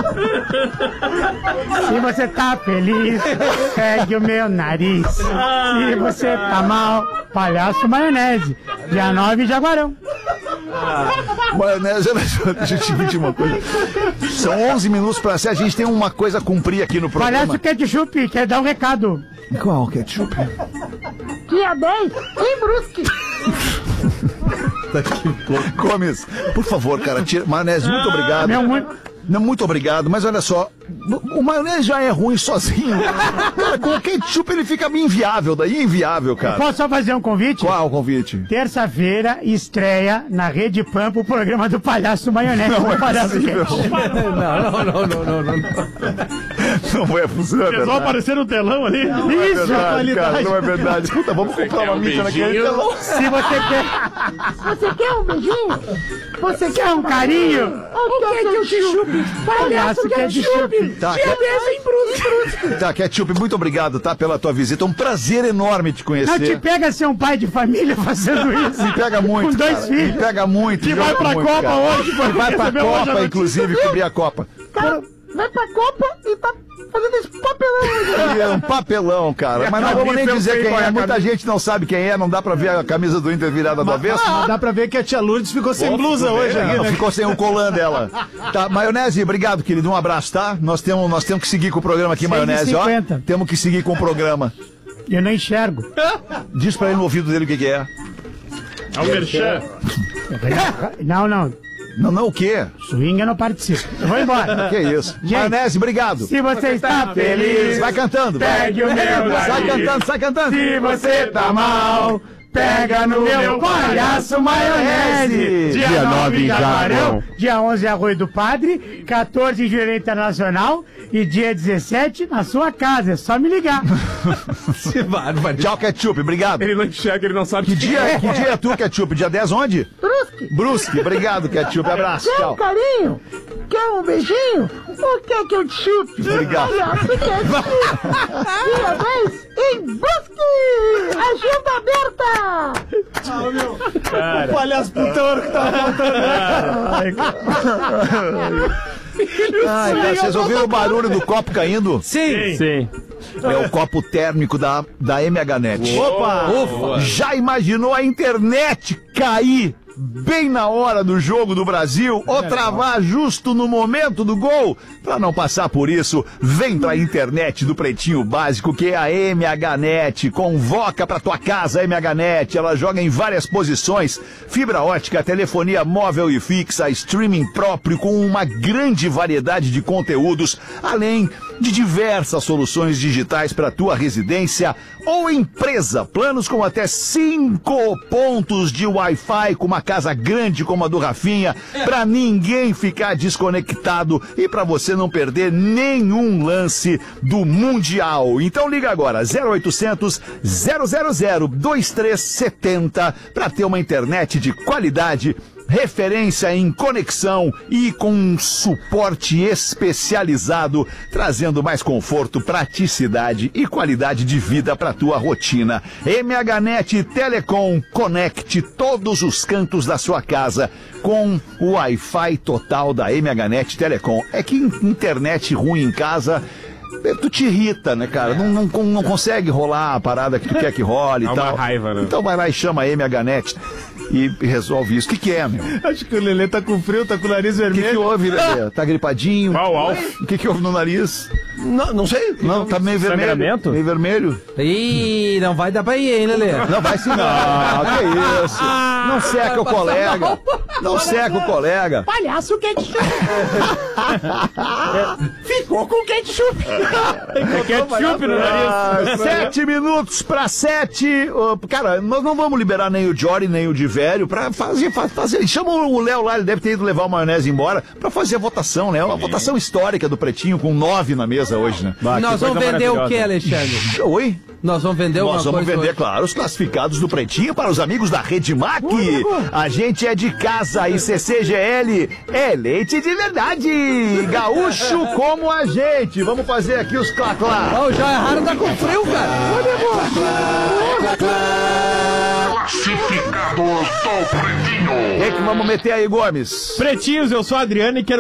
Se você tá feliz, pegue o meu nariz. Se você tá mal, Palhaço Maionese. Dia 9 em Jaguarão. Maionese, deixa eu te pedir uma coisa. São 11 minutos pra ser, a gente tem uma coisa a cumprir aqui no programa. Palhaço Ketchup, quer dar um recado. Qual ketchup? Dia 10 em Brusque. Gomes, por favor, cara, tira. Maionese, muito obrigado. Não, muito obrigado, mas olha só, o maionese já é ruim sozinho. Cara, com o ketchup ele fica inviável, daí inviável, cara. Posso só fazer um convite? Qual o convite? Terça-feira estreia na Rede Pampa o programa do Palhaço Maionese. Não é Palhaço possível. Não é possível. Eles vão aparecer no telão ali. Não é verdade, cara, não é verdade. Puta, vamos comprar uma mídia naquele telão. Se você quer... Você quer um beijinho? Você quer um carinho? O que é que eu te chupe? Palhaço ketchup. Tá, tá, ketchup, muito obrigado, tá, pela tua visita. É um prazer enorme te conhecer. Não te pega ser um pai de família fazendo isso. Me pega muito, com 2 cara. filhos. Me pega muito. Que vai pra muito, Copa cara. hoje. Vai pra Copa, inclusive, cobrir a Copa. Cara, vai pra Copa e tá fazendo esse papelão. É um papelão, cara. Mas não vamos nem dizer quem é. Muita gente não sabe quem é. Não dá pra ver a camisa do Inter virada do avesso. Mas dá pra ver que a tia Lourdes ficou sem blusa hoje. Não, ficou sem o colã dela. Tá, Maionese, obrigado, querido. Um abraço, tá? Nós temos que seguir com o programa aqui, Maionese. Ó, temos que seguir com o programa. Eu não enxergo. Diz pra ele no ouvido dele o que é. É o merchan. Não. Não, o quê? Swing eu não participo. Eu vou embora. Que isso? Gente, Maionese, obrigado. Se você está feliz, vai cantando. Pegue o meu nariz. Sai cantando. Se você tá mal, pega no meu Palhaço Maionese. Dia 9 em Jaguarão. Dia 11 Arroio do Padre. 14 em Jurerê Internacional. E dia 17 na sua casa. É só me ligar. Tchau, ketchup. Obrigado. Ele não enxerga, ele não sabe que dia é tu, ketchup? Dia 10 onde? Brusque. Obrigado, ketchup. Abraço. Quer Tchau. um carinho? Quer um beijinho? Ou quer que eu te chupe? Obrigado. Dia 10 em Brusque. Agenda aberta. O palhaço putão que tava faltando. Ai, cara, vocês ouviram o barulho do copo caindo? Sim. É o copo térmico da MHNet. Opa! Já imaginou a internet cair bem na hora do jogo do Brasil ou travar justo no momento do gol? Pra não passar por isso, vem pra internet do Pretinho Básico, que é a MHNet. Convoca pra tua casa a MHNet. Ela joga em várias posições: fibra ótica, telefonia móvel e fixa, streaming próprio com uma grande variedade de conteúdos, além de diversas soluções digitais para tua residência ou empresa. Planos com até 5 pontos de Wi-Fi, com uma casa grande como a do Rafinha, para ninguém ficar desconectado e para você não perder nenhum lance do Mundial. Então liga agora, 0800 000 2370 para ter uma internet de qualidade, referência em conexão e com um suporte especializado, trazendo mais conforto, praticidade e qualidade de vida para tua rotina. MHNet Telecom, conecte todos os cantos da sua casa com o Wi-Fi total da MHNet Telecom. É que internet ruim em casa, tu te irrita, né, cara? Não consegue rolar a parada que tu quer que role e tal. Raiva, né? Então vai lá e chama a MHNet e resolve isso. O que é, meu? Acho que o Lelê tá com frio, tá com o nariz O vermelho. que houve, Lelê? Tá gripadinho? Qual Alf? O que houve no nariz? Não sei. Não, tá meio vermelho. Sangramento? Meio vermelho. Ih, não vai dar pra ir, hein, Lelê? Não vai sim, não. Que isso? Não seca o colega. Não seca o colega. Palhaço ketchup. Ficou com ketchup. Ketchup no nariz. 7 minutos pra 7. Cara, nós não vamos liberar nem o Jory, nem o Divério pra fazer. Chama o Léo lá, ele deve ter ido levar o maionese embora pra fazer a votação, né? Uma votação histórica do Pretinho, com 9 na mesa hoje, né? Nós vamos vender o que, Alexandre? Oi? Nós vamos vender alguma Nós coisa vamos vender, hoje? claro, os classificados do Pretinho para os amigos da Redmac. A gente é de casa e CCGL é leite de verdade. Gaúcho como a gente. Vamos fazer aqui os clá-clá. Ó, o Joia Rara tá com frio, cara. Classificados do Pretinho. O que vamos meter aí, Gomes? Pretinhos, eu sou a Adriana e quero